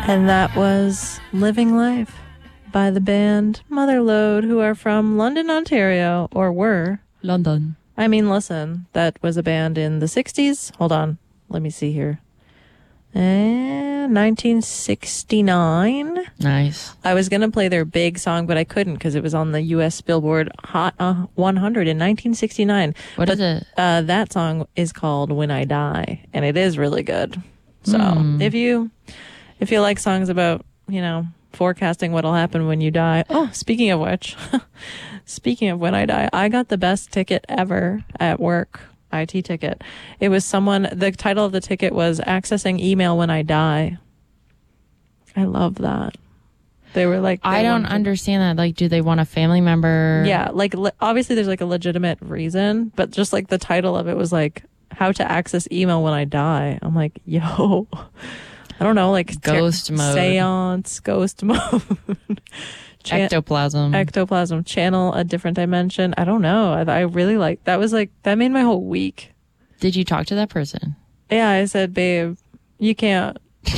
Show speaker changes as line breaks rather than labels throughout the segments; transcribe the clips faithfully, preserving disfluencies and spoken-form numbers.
And that was Living Life by the band Motherload, who are from London, Ontario, or were.
London.
I mean, listen, that was a band in the sixties. Hold on. Let me see here. And nineteen sixty-nine.
Nice.
I was going to play their big song, but I couldn't because it was on the U S Billboard Hot uh, one hundred in nineteen sixty-nine.
What
but,
is it?
Uh, that song is called When I Die, and it is really good. So
Mm.
if you if you like songs about, you know, forecasting what'll happen when you die. Oh, speaking of which, speaking of when I die, I got the best ticket ever at work. I T ticket. It was someone, the title of the ticket was Accessing Email When I Die. I love that. They were like, they
I don't
wanted-
understand that. Like, do they want a family member?
Yeah, like le- obviously there's like a legitimate reason, but just like the title of it was like how to access email when I die. I'm like, yo, I don't know, like
Ghost
ter-
mode.
seance, ghost mode. Chan-
Ectoplasm.
ectoplasm, channel a different dimension. I don't know. I, I really like that. Was like that made my whole week.
Did you talk to that person?
Yeah, I said, babe, you can't.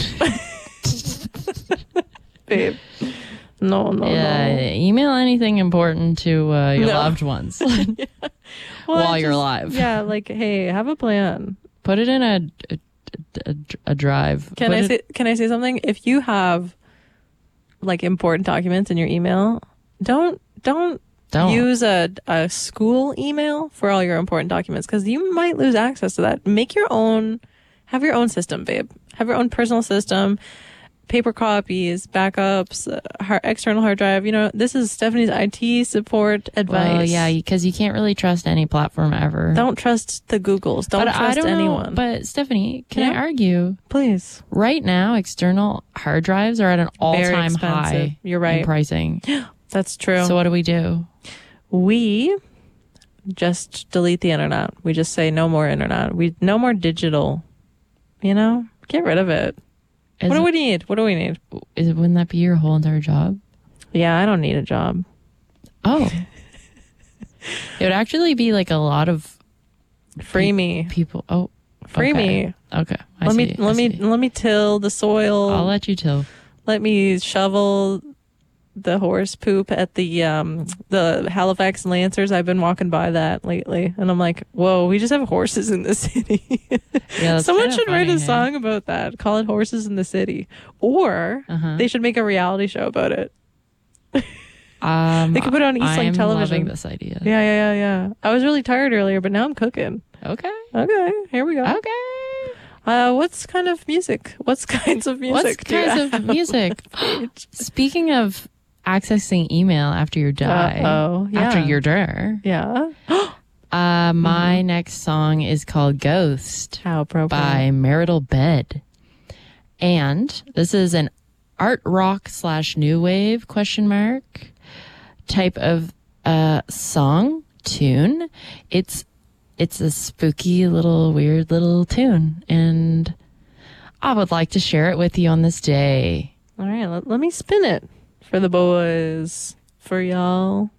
Babe, no, no,
yeah,
no.
email anything important to uh, your
No.
loved ones
Yeah. Well,
while
I
you're
just-
alive.
Yeah, like, hey, have a plan.
Put it in a a, a, a drive.
Can
Put
I
it-
say? Can I say something? If you have like important documents in your email, don't don't.
Don't.
Use a, a school email for all your important documents because you might lose access to that. Make your own, have your own system, babe. Have your own personal system, paper copies, backups, uh, hard, external hard drive. You know, this is Stephanie's I T support advice.
Well, yeah, because you can't really trust any platform ever.
Don't trust the Googles. Don't
but
trust
I don't
anyone.
Know, but Stephanie, can
Yeah?
I argue?
Please.
Right now, external hard drives are at an all-time
expensive.
high.
You're right.
In pricing.
That's true.
So what do we do?
We just delete the internet. We just say no more internet. We no more digital. You know, get rid of it.
Is
what do
it-
we need? What do we need?
Is it, wouldn't that be your whole entire job?
Yeah, I don't need a job.
Oh. It would actually be like a lot of
Free me.
people. Oh,
Free
okay.
me.
Okay. I
let
see,
me
I
let me
see.
let me till the soil.
I'll let you till.
Let me shovel the horse poop at the um the Halifax Lancers. I've been walking by that lately, and I'm like, whoa, we just have horses in the city.
Yeah, that's
Someone
kinda
should write
funny,
a
hey?
song about that. Call it Horses in the City, or
Uh-huh.
they should make a reality show about it.
Um,
They could put it on Eastlink
I'm
television.
loving this idea.
Yeah, yeah, yeah, yeah. I was really tired earlier, but now I'm cooking.
Okay.
Okay, here we go.
Okay.
Uh, what's kind of music? What's kinds of music?
What's
do you
kinds
have?
of music? Speaking of accessing email after you die,
Uh-oh, yeah.
after you're dead,
Yeah.
uh, my next song is called Ghost
How appropriate.
by Marital Bed. And this is an art rock slash new wave question mark type of uh, song tune. It's it's a spooky little weird little tune, and I would like to share it with you on this day.
All right, let, let me spin it for the boys, for y'all.